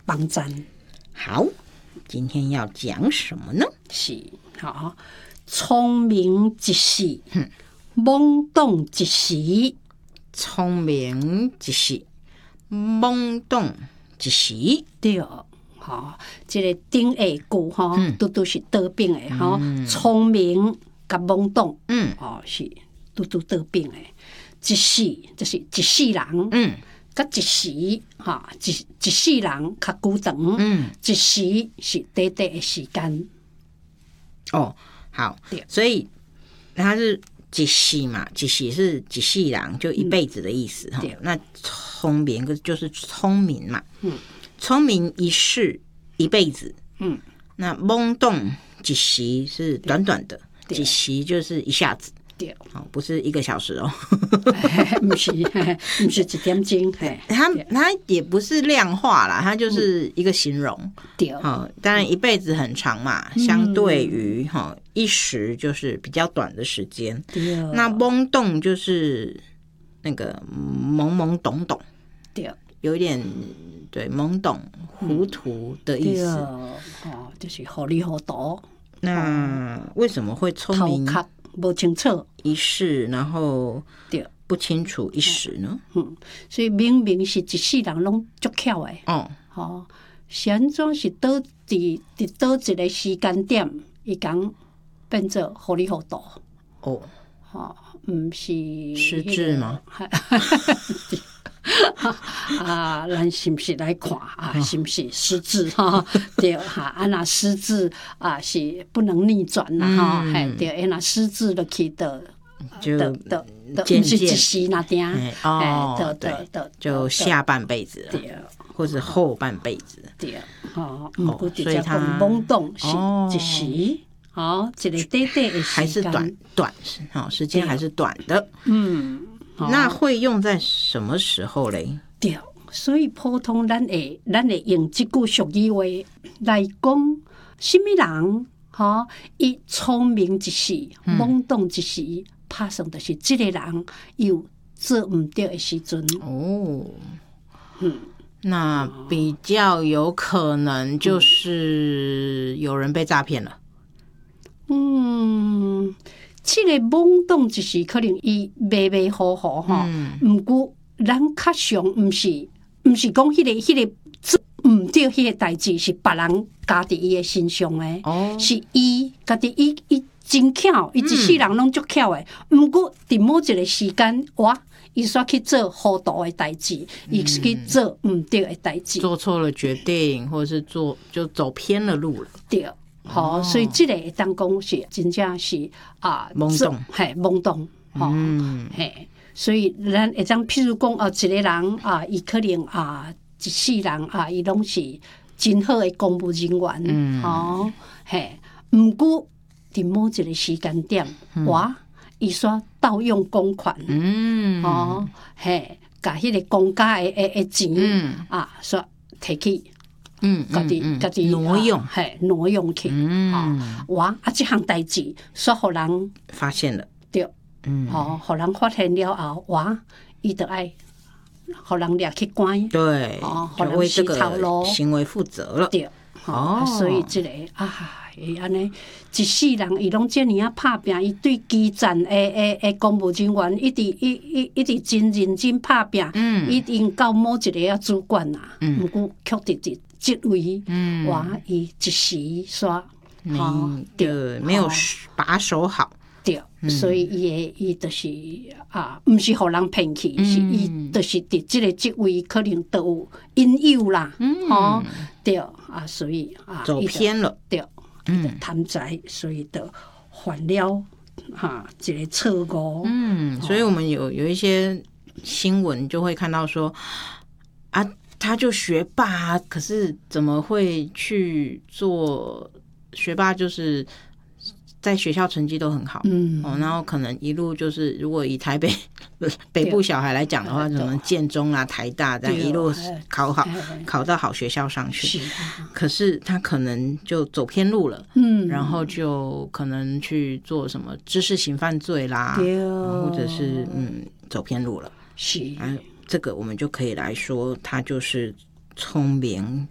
帮赞。 好，今天要讲什么呢？ 是好，聪明一时，懵懂一时。 聪明一时，懵懂一时。 对，好，这个顶下句哈，都是倒并的哈，聪明甲懵懂，是都倒并的。一时就是一世人，甲一时哈，一世人较久长，一时是短短的时间。 哦，好，所以它是一世嘛，一世是一世人，就一辈子的意思哈。那聪明就是聪明嘛，聪明一世一辈子，那懵懂一时是短短的，一时就是一下子。 对， 不是1个小时哦， 不是1点钟， 它也不是量化啦，它就是一个形容。 对， 当然一辈子很长嘛，相对于一时就是比较短的时间。那懵懂就是那个懵懵懂懂， 对， 有一点对懵懂糊涂的意思。 就是糊里糊涂。 那为什么会聪明不清楚一世，然后不清楚一时呢？ 所以明明是一世人拢足巧的是安怎是倒伫倒一个时间点，伊讲变做糊里糊涂毋是失智吗？ 咱是不是来看是不是失智对若失智是不能逆转啦对，若失智了去的渐渐一时那点就下半辈子了，或者后半辈子对所以他懵懂是一时一个短短的还是短时间还是短的。那会用在什么时候嘞？ 对，所以普通咱会用这句俗语话来讲，什么人伊聪明一时，懵懂一时，拍算就是这个人有做唔对的时阵。 那比较有可能就是有人被诈骗了。 这个懵懂一时可能伊迷迷糊糊毋过咱较常毋是讲迄个毋对，迄个代志是别人加伫伊的身上的，是伊家己伊真巧，伊一世人拢足巧的，毋过伫某一个时间伊煞去做糊涂的代志，伊去做毋对的代志， 做错了决定，或者是就走偏了路了。对。 所以这个会当讲是真正是懵懂， 懵懂，所以咱会当譬如讲一个人伊可能一世人伊拢是真好的公务人员，毋过伫某一个时间点，伊煞盗用公款，甲迄个公家的钱煞摕去。家己挪用去，这项代志煞互人发现了， 对，互人发现了后，伊就爱互人抓去关， 对，就为这个行为负责了， 对，所以这个伊安尼一世人伊拢这么拍拼，伊对基层的公务人员一直真认真拍拼，一定到某一个主管毋过确实是职位，伊一时煞没有把守好， 对，所以伊就是毋是互人骗去，是伊就是伫这个职位可能都有因由啦，对所以走偏了， 对，贪财，所以就犯了这个错误。 所以我们有一些新闻就会看到说他就学霸，可是怎么会去做学霸？就是在学校成绩都很好，然后可能一路就是如果以台北北部小孩来讲的话，可能建中啦、台大这样一路考好，考到好学校上去。可是他可能就走偏路了，然后就可能去做什么知识型犯罪啦，或者是走偏路了。这个我们就可以来说，他就是聪明